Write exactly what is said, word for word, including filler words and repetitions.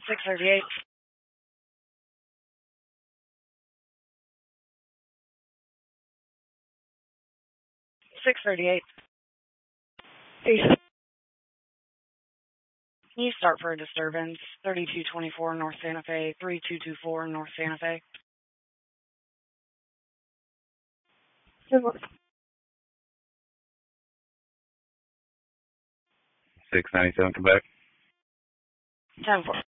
six thirty-eight. six thirty-eight. Hey. Can you start for a disturbance? thirty-two twenty-four North Santa Fe, three two two four North Santa Fe. six ninety-seven Quebec. ten four.